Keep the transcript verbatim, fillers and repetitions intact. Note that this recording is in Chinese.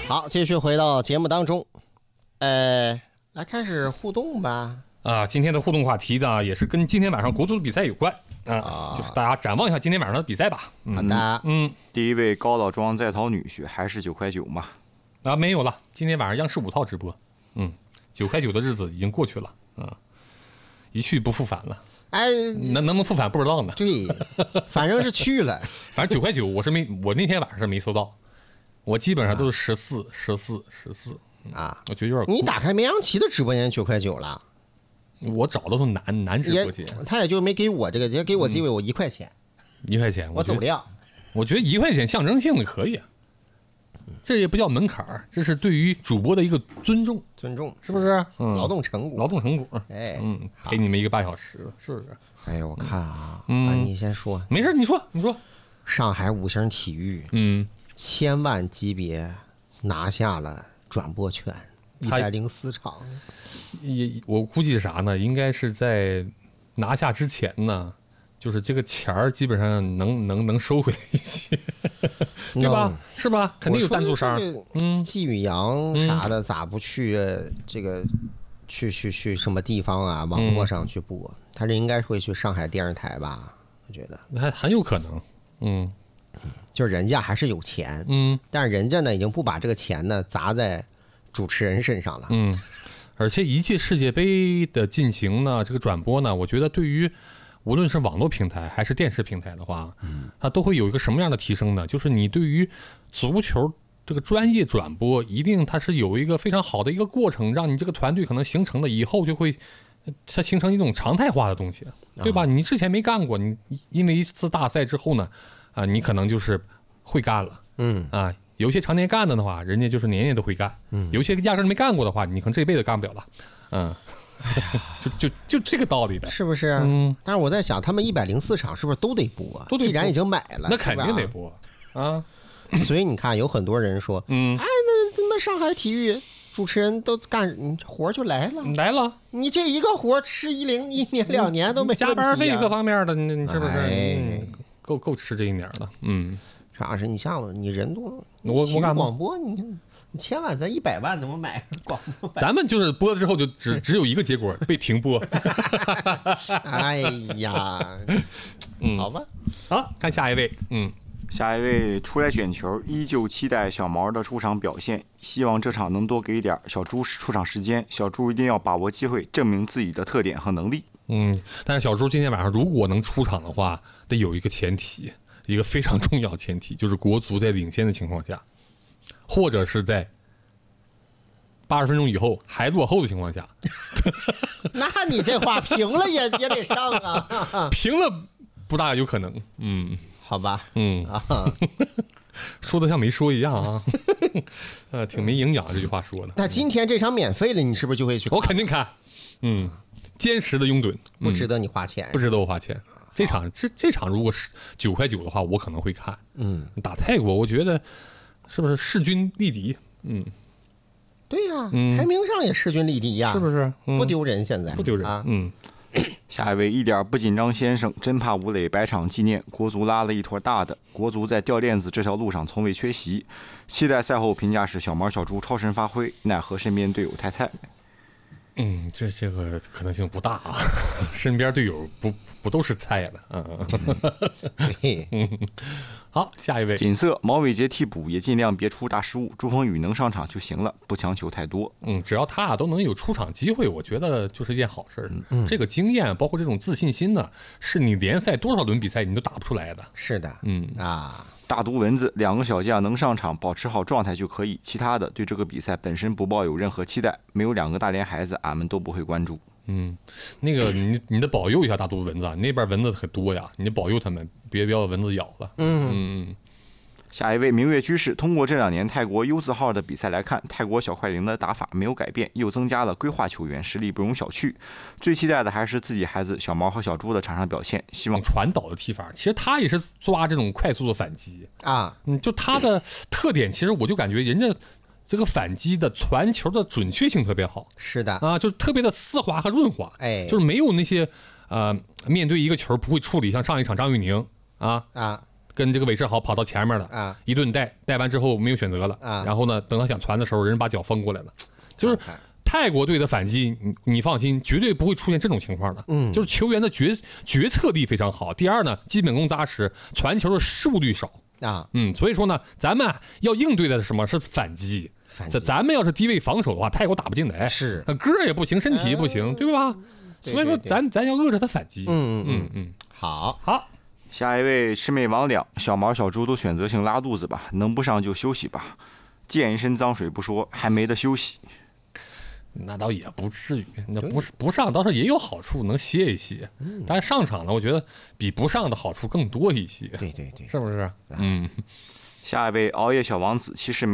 好，继续回到节目当中，呃，来开始互动吧。 啊，今天的互动话题呢，也是跟今天晚上国足的比赛有关啊，啊就是大家展望一下今天晚上的比赛吧。 嗯、好的， 嗯， 第一位高老庄在逃女婿还是九块九吗？ 啊，没有了，今天晚上央视五套直播，嗯，九块九的日子已经过去了，啊，一去不复返了。 哎， 能能不能复返不知道呢。 对，反正是去了。 反正九块九，我是没，我那天晚上是没搜到，我基本上都是十四、十四、十四啊。 我觉得有点。 你打开绵阳旗的直播间九块九了， 我找的都男男直播间， 他也就没给我这个，也给我机会，我一块钱， 一块钱， 我走量。 我觉得一块钱象征性的可以啊。这也不叫门槛儿，这是对于主播的一个尊重， 尊重是不是？ 嗯，劳动成果， 劳动成果， 哎， 嗯，陪你们一个半小时，是不是？ 哎，我看啊，嗯，啊，你先说， 没事，你说，你说， 上海五星体育， 嗯， 千万级别拿下了转播权，一百零四场， 也我估计是啥呢？应该是在拿下之前呢。就是这个钱儿基本上能能能收回来一些，对吧？嗯、是吧？肯定有赞助商。 嗯，季宇阳啥的咋不去这个、嗯、去去去什么地方啊？网络上去播？嗯、他这应该会去上海电视台吧？我觉得还很有可能。嗯， 就是人家还是有钱， 嗯， 但是人家呢已经不把这个钱呢砸在主持人身上了。 嗯，而且一届世界杯的进行呢，这个转播呢，我觉得对于无论是网络平台还是电视平台的话，嗯，它都会有一个什么样的提升呢？就是你对于足球这个专业转播，一定它是有一个非常好的一个过程，让你这个团队可能形成的以后就会，它形成一种常态化的东西，对吧？你之前没干过，你因为一次大赛之后呢，啊，你可能就是会干了， 嗯， 啊，有些常年干的的话，人家就是年年都会干，嗯，有些压根没干过的话，你可能这辈子干不了了，嗯。哎呀，就就就这个道理呗， 是不是？ 嗯， 但是我在想，他们一百零四场是不是都得播？ 都得播， 既然已经买了， 那肯定得播啊。 所以你看，有很多人说， 嗯， 哎，那他妈上海体育主持人都干活就来了， 来了。 你这一个活吃一零一年两年都没加班费各方面的，你你是不是？ 哎， 嗯、够够吃这一年了。嗯， 啥是？你像你人多， 我我干广播，你看。你千万咱一百万怎么买广播？ 咱们就是播了之后就只只有一个结果，被停播。 哎呀， 嗯， 好吧， 好看下一位，嗯， 下一位出来选球，依旧期待小毛的出场表现，希望这场能多给一点小猪出场时间，小猪一定要把握机会，证明自己的特点和能力。 嗯，但是小猪今天晚上如果能出场的话，得有一个前提，一个非常重要的前提，就是国足在领先的情况下。或者是在八十分钟以后还落后的情况下， 那你这话平了也也得上啊， 平了不大有可能，嗯， 好吧， 嗯啊，说的像没说一样啊，呃，挺没营养这句话说的。 那今天这场免费了，你是不是就会去看？ 我肯定看，嗯，坚实的拥趸， 不值得你花钱， 不值得我花钱。这场这这场如果是九块九的话，我可能会看。 嗯， 打泰国，我觉得。是不是势均力敌？嗯， 对呀、啊嗯，排名上也势均力敌呀、啊， 是不是？嗯、 不丢人，现在不丢人啊。 嗯， 下一位一点不紧张先生，真怕吴磊百场纪念，国足拉了一坨大的。国足在掉链子这条路上从未缺席，期待赛后评价是小毛小猪超神发挥，奈何身边队友太菜。 嗯，这这个可能性不大啊，身边队友不不都是菜的，嗯嗯，嗯，好，下一位， 锦瑟毛伟杰替补也尽量别出大失误，朱鹏宇能上场就行了，不强求太多。 嗯，只要他都能有出场机会，我觉得就是一件好事。 嗯， 这个经验包括这种自信心呢，是你联赛多少轮比赛你都打不出来的。 是的， 嗯啊。 大毒蚊子两个小将能上场保持好状态就可以，其他的对这个比赛本身不抱有任何期待，没有两个大连孩子俺们都不会关注。 嗯，那个你你得保佑一下大毒蚊子，那边蚊子很多呀，你得保佑他们别别让蚊子咬了。 嗯嗯。 下一位明月居士，通过这两年泰国 U 字号的比赛来看，泰国小快灵的打法没有改变，又增加了规划球员，实力不容小觑。最期待的还是自己孩子小毛和小猪的场上表现，希望传导的踢法，其实他也是抓这种快速的反击啊。 嗯，就他的特点，其实我就感觉人家这个反击的传球的准确性特别好。 是的啊，就是特别的丝滑和润滑， 哎， 就是没有那些呃面对一个球不会处理，像上一场张玉宁啊啊。 跟这个韦世豪跑到前面了啊， 一顿带，带完之后没有选择了啊， 然后呢，等他想传的时候，人把脚封过来了，就是泰国队的反击，你你放心，绝对不会出现这种情况的。 嗯， 就是球员的决决策力非常好。第二呢，基本功扎实，传球的失误率少啊。 嗯，所以说呢，咱们要应对的是什么？是反击。咱咱们要是低位防守的话，泰国打不进来， 是个儿也不行，身体也不行，对吧？所以说咱咱要遏制他反击。 嗯嗯嗯， 好好。 下一位魑魅魍魉，小毛小猪都选择性拉肚子吧，能不上就休息吧，溅一身脏水不说，还没得休息。 那倒也不至于，那不是不上倒是也有好处，能歇一歇。但是上场呢，我觉得比不上的好处更多一些。 对对对， 是不是？嗯。 下一位熬夜小王子，其实没